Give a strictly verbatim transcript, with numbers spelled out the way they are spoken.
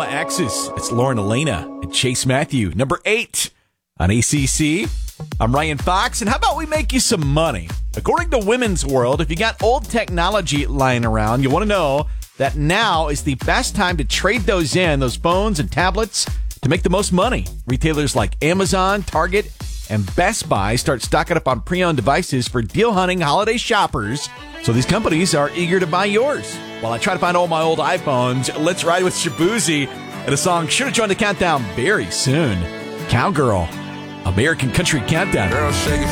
My Exes. It's Lauren Elena and Chase Matthew. Number eight on A C C. I'm Ryan Fox, and how about we make you some money? According to Women's World, if you got old technology lying around, you want to know that now is the best time to trade those in, those phones and tablets, to make the most money. Retailers like Amazon, Target, and Best Buy start stocking up on pre-owned devices for deal-hunting holiday shoppers, so these companies are eager to buy yours. While I try to find all my old iPhones, let's ride with Shabuzi and a song sure to join the countdown very soon. Cowgirl, American Country Countdown. Girl, shake it